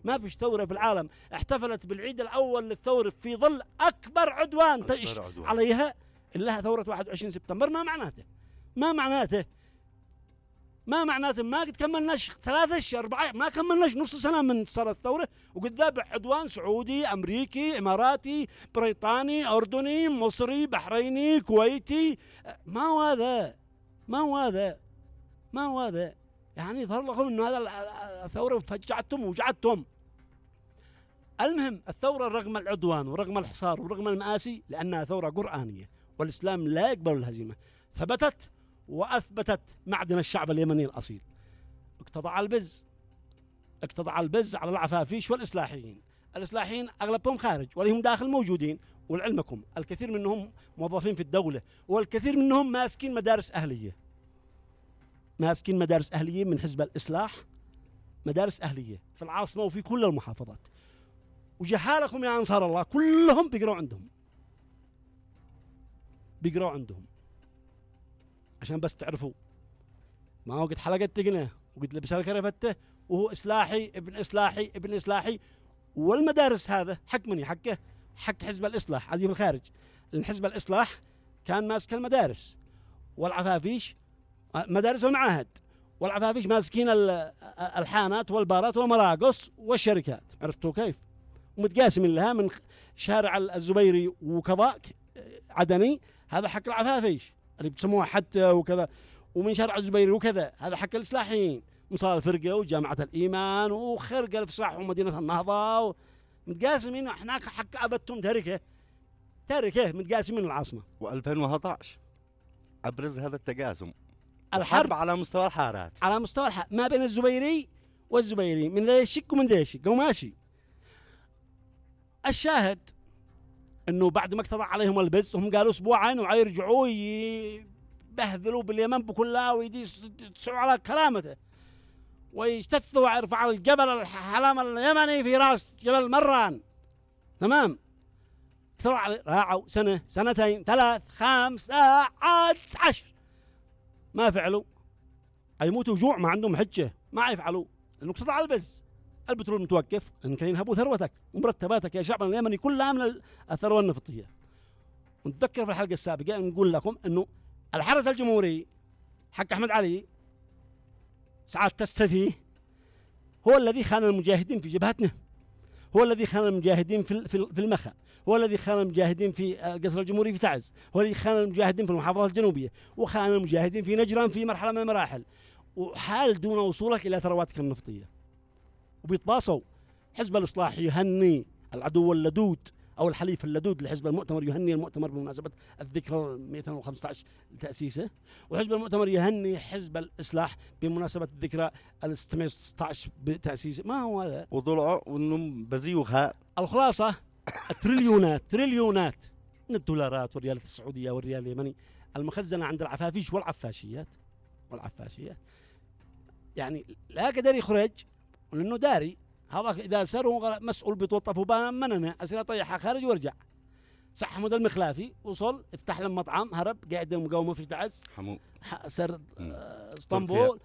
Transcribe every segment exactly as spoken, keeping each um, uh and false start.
ما فيش ثورة في العالم احتفلت بالعيد الأول للثورة في ظل أكبر عدوان, أكبر عدوان. عليها إلا ثورة واحد وعشرين سبتمبر. ما معناته ما معناته ما معناته ما قد كملناش ثلاثة أشهر أربعة ما كملناش نص سنة من صارت الثورة وقد ذابح عدوان سعودي أمريكي إماراتي بريطاني أردني مصري بحريني كويتي. ما هو هذا ما هو هذا ما هو هذا يعني ظهر لكم إنه هذا الثورة فجعتهم وجعتهم. المهم الثورة رغم العدوان ورغم الحصار ورغم المآسي لأنها ثورة قرآنية والإسلام لا يقبل الهزيمة ثبتت وأثبتت معدن الشعب اليمني الأصيل. اقتضع البز اقتضع البز على العفافيش والإصلاحيين. الإصلاحيين أغلبهم خارج ولهم داخل موجودين ولعلمكم الكثير منهم موظفين في الدولة والكثير منهم ماسكين مدارس أهلية ماسكين مدارس أهلية من حزب الإصلاح مدارس أهلية في العاصمة وفي كل المحافظات. وجهالكم يا أنصار الله كلهم بيقروا عندهم بيقروا عندهم عشان بس تعرفوا. ما هو قد حلقة تقنه وقد لبس الكرفتة وهو إصلاحي ابن إصلاحي ابن إصلاحي. والمدارس هذا حق مني حقه حق حزب الإصلاح هذه في الخارج لأن حزب الإصلاح كان ماسك المدارس والعفافيش مدارس والمعاهد والعفافيش ماسكين الحانات والبارات والمراقص والشركات. عرفتوا كيف؟ ومتقاسمين لها من شارع الزبيري وكذا عدني هذا حق العفافيش اللي بتسموها حتى وكذا ومن شارع الزبيري وكذا هذا حق الإصلاحيين مصال الفرقة وجامعة الإيمان وخرقة الفصاح ومدينة النهضة متقاسمين. احنا حق أبدتم تركه تركه متقاسمين العاصمة. وألفين وأحد عشر أبرز هذا التقاسم الحرب على مستوى الحارات على مستوى الحارات ما بين الزبيري والزبيري من ذا يشك ومن ذا يشك وماشي. الشاهد انه بعد ما اقتضى عليهم البز هم قالوا اسبوعين ويرجعوا يبهذلوا باليمن بكلها ويدسوا على كرامته ويجتثوا ويرفع على الجبل الحلم اليمني في راس جبل مران. تمام اقتضى عليه راعوا سنة سنتين ثلاث خمس عاد عشر ما فعلوا. يموتوا جوع ما عندهم حجة ما يفعلوا لأنه اقتضى على البز. البترول متوقف لأن كانوا ينهبوا ثروتك ومرتباتك يا شعب اليمني كلها من الثروة النفطية. ونتذكر في الحلقة السابقة نقول لكم أنه الحرس الجمهوري حق أحمد علي سعادة تستفيه هو الذي خان المجاهدين في جبهتنا هو الذي خان المجاهدين في في المخا هو الذي خان المجاهدين في القصر الجمهوري في تعز هو الذي خان المجاهدين في المحافظة الجنوبية وخان المجاهدين في نجران في مرحلة من المراحل وحال دون وصولك إلى ثرواتك النفطية. وبيتباصوا حزب الإصلاح يهني العدو اللدود أو الحليف اللدود لحزب المؤتمر يهني المؤتمر بمناسبة الذكرى مئتين وخمسة عشر لتأسيسه وحزب المؤتمر يهني حزب الإصلاح بمناسبة الذكرى ستمائة وستة عشر بتأسيسه. ما هو هذا وضلعوا وإنهم بزيوخها. الخلاصة التريليونات تريليونات من الدولارات والريالات السعودية والريال اليمني المخزنة عند العفافيش والعفاشيات والعفاشيات يعني لا قدر يخرج لأنه داري هذا إذا سر مسؤول بيتوظفوا بها مننا أسئلة طيحها خارج وارجع. صح حمود المخلافي وصل افتح لهم مطعم هرب قاعد المقاومة في تعز حمود سر اسطنبول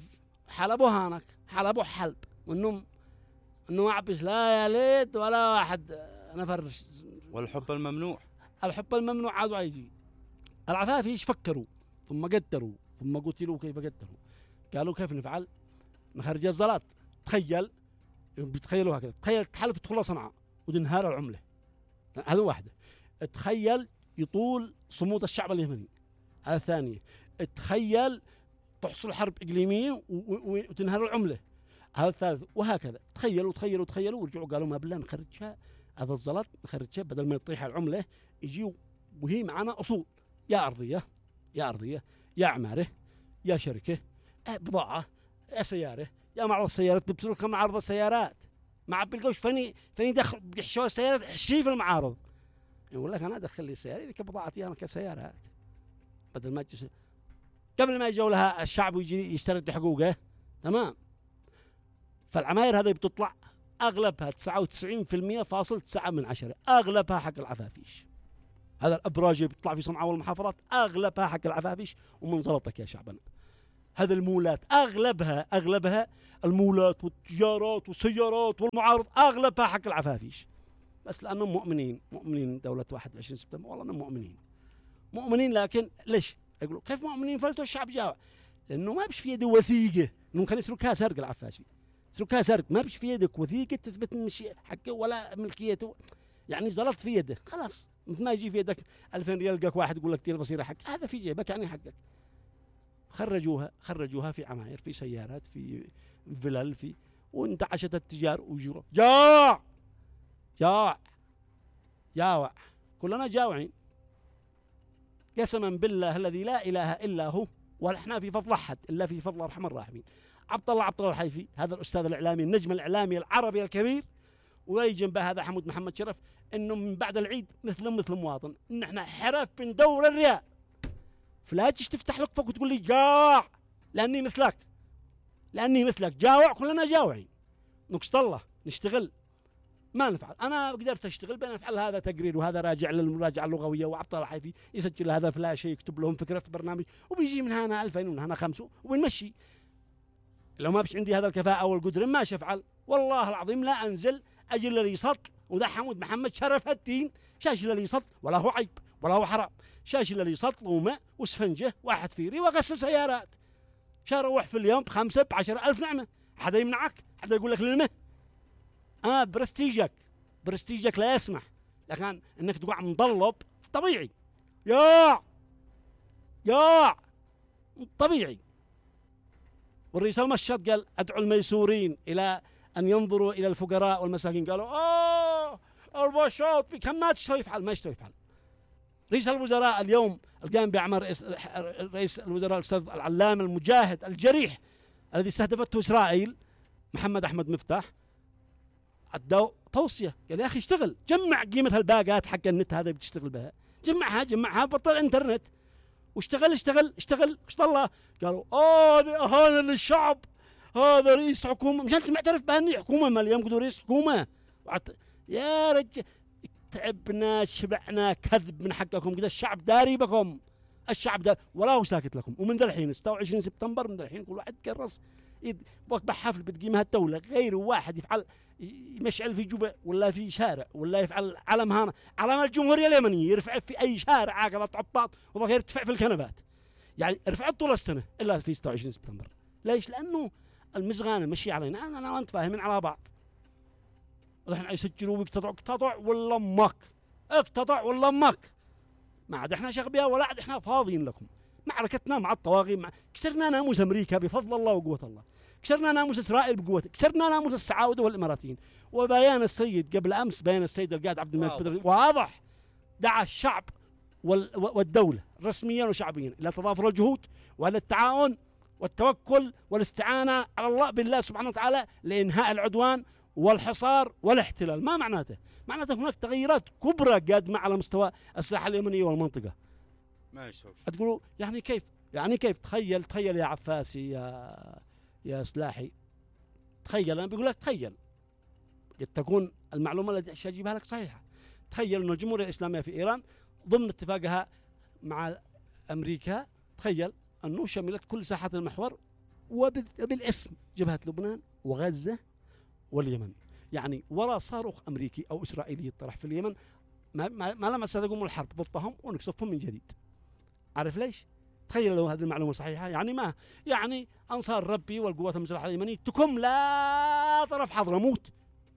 حلبوا هانك حلبوا حلب وإنهم إنه ما عبش لا يا ليت ولا واحد نفر. والحب الممنوع الحب الممنوع عادوا يجي. العفافيش فكروا ثم قدروا ثم قتلوا كيف قدروا. قالوا كيف نفعل نخرج الزلط. تخيل بيتخيلوا هكذا تخيل تحالف تدخل صنعاء وتنهار العملة هذا واحدة. تخيل يطول صمود الشعب اليمني هذا الثانية. تخيل تحصل حرب إقليمية وتنهار العملة هذا الثالث. وهكذا تخيلوا تخيلوا تخيلوا ورجعوا قالوا ما بالله نخرجها هذا الزلط نخرجها بدل ما يطيح العملة يجيوا وهي معنا أصول يا أرضية يا أرضية يا عمارة يا شركة بضاعة يا سيارة يا معرض السيارات بيبصروا معارض السيارات مع بالقوش فني فني دخل بيحشوا السيارات حشي في المعارض يقول لك أنا أدخل لي السيارة إذا كبضاعتي أنا كسيارات بدل ما تجلس قبل ما يجوا لها الشعب ويجي يسترد حقوقه. تمام. فالعماير هذه بتطلع أغلبها تسعة وتسعين بالمئة فاصل تسعة من عشرة أغلبها حق العفافيش. هذا الأبراج بيطلع في صنعاء والمحافظات أغلبها حق العفافيش ومن زلطك يا شعبنا. هذا المولات أغلبها أغلبها المولات والتجارات والسيارات والمعارض أغلبها حق العفافيش، بس لأنهم مؤمنين مؤمنين دولة واحد وعشرين سبتمبر، والله أنهم مؤمنين مؤمنين. لكن ليش يقولوا كيف مؤمنين فلتوا الشعب جاوع؟ لأنه ما بش في يده وثيقة إنه كان يسرقها سرق العفاشي، يسرقها سرق، ما بش في يدك وثيقة تثبت مش حقه ولا ملكيته، يعني زلطت في يده خلاص. مثل ما يجي في يدك ألفين ريال يلقاك واحد يقول لك تيل بصيرة حق، هذا في جيبك يعني حقك. خرجوها خرجوها في عماير، في سيارات، في فلل، في وانتعشت التجار وجروا جاع جاع جاوع، كلنا جاوعين قسما بالله الذي لا اله الا هو، ونحن في فضل احد الا في فضل ارحم الراحمين. عبد الله عبد الله الحيفي هذا الاستاذ الاعلامي النجم الاعلامي العربي الكبير، ويجي جنبه هذا حمود محمد شرف، انه من بعد العيد مثل مثل مواطن ان احنا حرف بندور الرياء، فلا تجي تفتح لك فوق وتقول لي جاع لاني مثلك، لاني مثلك جاوع، كلنا جاوعين نقصد الله نشتغل ما نفعل. انا قدرت اشتغل بين افعل هذا تقرير وهذا راجع للمراجعه اللغويه، وعبد الله الحيفي يسجل هذا فلاشه يكتب لهم فكره برنامج وبيجي من هنا ألفين ومن هنا خمسة وبنمشي. لو ما بش عندي هذا الكفاءه والقدره ما افعل والله العظيم لا انزل اجل اللي يسط. وذا حمود محمد شرف الدين شاش اللي يسط، ولا هو عيب ولا هو حرام، شاش اللي يسط وماء وسفنجه واحد فيري واغسل سيارات، شروح في اليوم بخمسة بعشرة ألف نعمه، حدا يمنعك؟ حدا يقول لك للمه؟ آه برستيجك برستيجك لا يسمح، لكن انك تقع مضلب طبيعي يا يا طبيعي. والرئيس المشط قال ادعو الميسورين الى ان ينظروا الى الفقراء والمساكين، قالوا اه المشط كم ما تشتوي يفعل ما يشتوي يفعل. رئيس الوزراء اليوم القائم باعمال رئيس الوزراء الاستاذ العلام المجاهد الجريح الذي استهدفته اسرائيل محمد احمد مفتاح ادوا توصيه، قال يا اخي اشتغل، جمع قيمه الباقات حق النت هذا بتشتغل بها، جمعها جمعها بطل انترنت واشتغل اشتغل اشتغل اشتغل الله. قالوا هذا آه اهانه للشعب، هذا رئيس حكومه، مش انت معترف باني حكومه؟ ما اليوم قدوا رئيس حكومه وعط... يا رجال تعبنا شبعنا كذب من حقكم كذا، الشعب داري بكم، الشعب داري ولا هو ساكت لكم. ومن ذا الحين ستة وعشرين سبتمبر من ذا الحين كل واحد كرس وقت حفل بتقيمها الدولة، غير واحد يفعل يمشعل في جبع ولا في شارع ولا يفعل علم هنا علم الجمهورية اليمنية يرفع في أي شارع هكذا تعطات وظهير يرتفع في الكنبات، يعني رفعت طول السنة إلا في ستة وعشرين سبتمبر. ليش؟ لأنه المزغانة مشي علينا، أنا أنا وأنت فاهمين على بعض. الحين يسجلوا ويقتطعوا، اقتطع ولا أمك اقتطع ولا أمك، ما عاد احنا شغبية ولا عاد احنا فاضيين لكم. معركتنا مع الطواغي مع... كسرنا ناموس أمريكا بفضل الله وقوة الله، كسرنا ناموس إسرائيل بقوته، كسرنا ناموس السعاودة والإماراتيين. وبيان السيد قبل أمس بيان السيد القائد عبد الملك بدر واضح، دعا الشعب وال... والدولة رسميا وشعبيا إلى تضافر الجهود وإلى التعاون والتوكل والاستعانة على الله بالله سبحانه وتعالى لإنهاء العدوان والحصار والاحتلال. ما معناته؟ معناته هناك تغيرات كبرى قادمة على مستوى الساحة اليمنية والمنطقة. ما يشوفش. تقولوا يعني كيف؟ يعني كيف؟ تخيل تخيل يا عفاسي يا يا سلاحي، تخيل، أنا بقول لك تخيل، قد تكون المعلومة التي أجيبها لك صحيحة. تخيل أن الجمهورية الإسلامية في إيران ضمن اتفاقها مع أمريكا، تخيل أنه شملت كل ساحات المحور وبالاسم جبهة لبنان وغزة واليمن. يعني ولا صاروخ أمريكي أو إسرائيلي يطرح في اليمن ما, ما, ما لما ستقوم الحرب ضدهم ونكسفهم من جديد. عارف ليش؟ تخيل لو هذه المعلومة صحيحة، يعني ما يعني أنصار ربي والقوات المسلحة اليمنية تكم لا طرف حضرموت،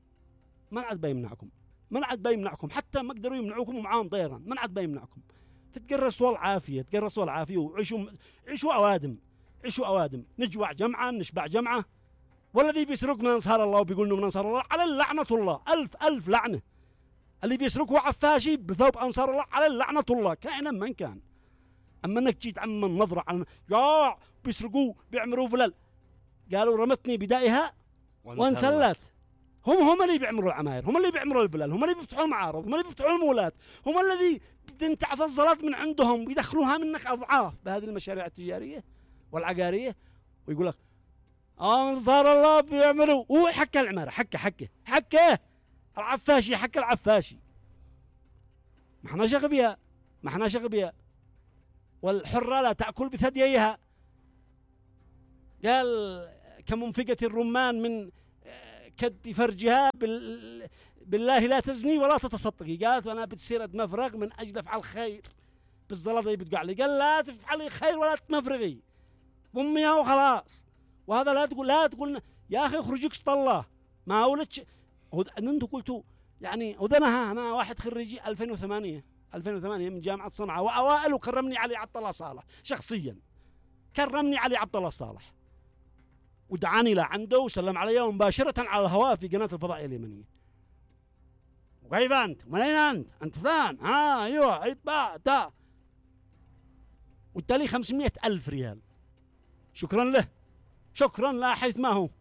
ما عاد بيمنعكم، ما عاد بيمنعكم، حتى ما قدروا يمنعوكم ومعاهم طيران، ما عاد بيمنعكم. تتقرصوا العافية، تقرصوا العافية وعيشوا عيشوا أوادم، عيشوا أوادم، نجوع جمعة نشبع جمعة. والذي بيسرق من أنصار الله وبيقول إنه من أنصار الله على لعنة الله، ألف ألف لعنة. اللي بيسرقه عفاشي بثوب أنصار الله على لعنة الله كائنا من كان. أما أنك جيت عم النظرة عن يا بيسرقوه بيعمروا فلل، قالوا رمتني بدائها وانسلت. هم هم اللي بيعمروا العماير، هم اللي بيعمروا الفلل، هم اللي بيفتحوا المعارض، هم اللي بيفتحوا المولات، هم الذي تنتعث الزلط من عندهم ويدخلوها منك أضعاف بهذه المشاريع التجارية والعقارية. ويقول لك أنصار الله بيعملوا، هو حكى العمارة، حكى حكى حكى العفاشي، حكى العفاشي. ما احنا شغبية، ما احنا شغبية. والحرة لا تأكل بثدييها. قال كمنفقة الرمان من كد فرجها بال... بالله لا تزني ولا تتصدقي. قالت أنا بتصير أتمفرغ من أجل أفعل خير بالزلطة بتقع لي. قال لا تفعلي خير ولا تمفرغي أميها وخلاص. وهذا لا تقول لا تقول يا أخي اخرجك الله ما ولدش. أنتم قلتوا يعني وذنها أنا واحد خريجي ألفين وثمانية ألفين وثمانية من جامعة صنعاء وأوائل وكرمني علي عبد الله صالح شخصيا. كرمني علي عبد الله صالح ودعاني لعنده وسلم علي مباشرة على الهواء في قناة الفضائية اليمنية. وكيف أنت؟ ومن أين أنت؟ أنت فلان؟ ها أيوه أيوه تا وادالي خمسمائة ألف ريال. شكرا له شكرا لا حيث ما هو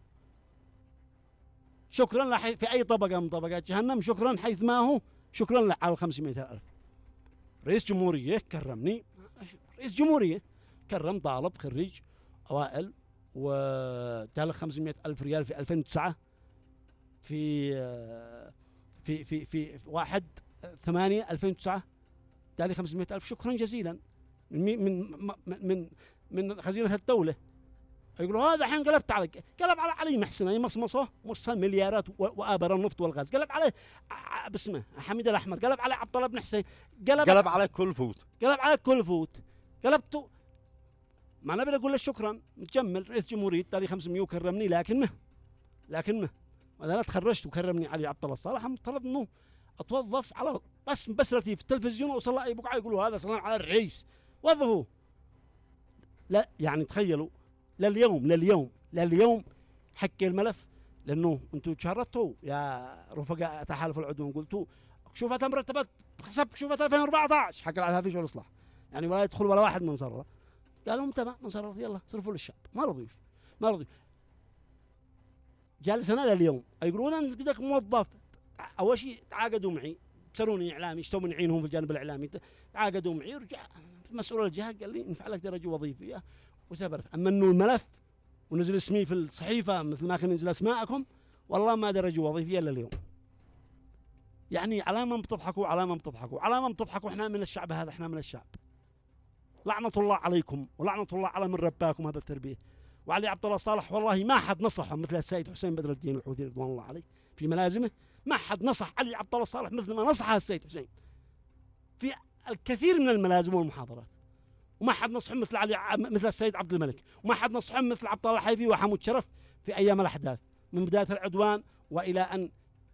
شكرا لا حيث في أي طبقة من طبقات جهنم. شكرا حيث ما هو شكرا له على خمسمائة ألف. رئيس جمهورية كرمني. رئيس جمهورية كرم طالب خريج أوائل واداله خمسمائة ألف ريال في ألفين وتسعة في في في في واحد ثمانية ألفين وتسعة ادالي خمسمائة ألف. شكرا جزيلا من من من من خزينة الدولة. يقولوا هذا الحين قلبت عليك. قلب على علي محسن اي مصمصه مصها مليارات وآبر النفط والغاز. قلب عليه باسمه حميد الأحمر. قلب على عبد الله بن حسين. قلب قلب على كل فوت. قلب على كل فوت. قلبته ما نبي نقول له شكرا متجمل رئيس جمهورية ادالي خمسمائة وكرمني لكن ما لكن ما انا تخرجت وكرمني علي عبد الله صالح. طلب انه اتوظف على بس بسرتي في التلفزيون وصل اي بقعه يقولوا هذا سلام على الرئيس وظفوه. لا يعني تخيلوا لليوم لليوم لليوم حكي الملف لانه انتم شردتوا يا رفقاء تحالف العدوان قلتوا شوفت مرتبات حسب شوفت ألفين وأربعة عشر حق العفافيش والاصلاح يعني ولا يدخل ولا واحد من صرة. قالوا تمام من صرة يلا صرفوا للشعب. ما رضيوش ما رضيوا. جالسنا لليوم يقولون انت بدك موظف. اول شيء تعاقدوا معي بسروني اعلامي اشتوا من عينهم في الجانب الاعلامي. تعاقدوا معي ورجع مسؤول الجهه قال لي نفع لك درجه وظيفيه وسافرت. اما انه الملف ونزل اسمي في الصحيفه مثل ما كان ينزل اسماءكم والله ما درجه وظيفيه الا اليوم. يعني على ما بتضحكوا على ما بتضحكوا على ما بتضحكوا. احنا من الشعب هذا احنا من الشعب. لعنه الله عليكم ولعنه الله على من رباكم هذا التربيه. وعلي عبد الله صالح والله ما حد نصحه مثل السيد حسين بدر الدين الحوثي رضوان الله عليه في ملازمه. ما حد نصح علي عبد الله صالح مثل ما نصحه السيد حسين في الكثير من الملازم والمحاضرات. وما حد نصحهم مثل علي مثل السيد عبد الملك. وما حد نصحهم مثل عبد الله الحيفي وحمود شرف في ايام الاحداث من بدايه العدوان والى ان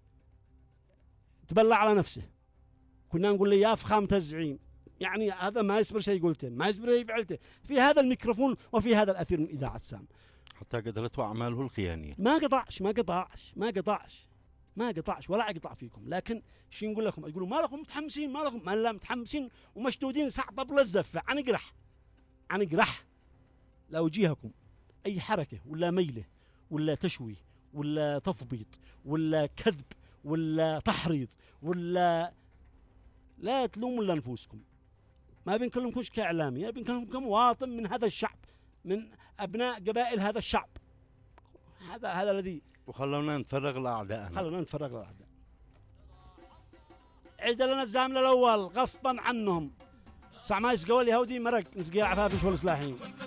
تبلع على نفسه. كنا نقول لي يا فخامه الزعيم يعني هذا ما يصبر شيء قلته ما يصبر شيء فعلته في هذا الميكروفون وفي هذا الاثير من اذاعه سام. حتى قدرته اعماله الخيانيه. ما قطعش ما قطعش ما قطعش ما قطعش ولا اقطع فيكم. لكن شو نقول لكم يقولوا ما لكم متحمسين ما لكم ما لا متحمسين ومشدودين ساعة طبل الزفة عن قرح عن قرح. لو جيهكم اي حركة ولا ميلة ولا تشوي ولا تثبيط ولا كذب ولا تحريض ولا لا تلوموا الا انفسكم. ما بنكلمكمش كاعلامي بنكلمكم كمواطن من هذا الشعب من ابناء قبائل هذا الشعب. هذا هذا الذي وخلونا نتفرغ لاعدائنا. خلونا نتفرغ للاعداء. عيد لنا الزامل الاول غصبا عنهم. ساعة ما يسقوا لي هودي مرق نسقي عفافيش والاصلاحيين.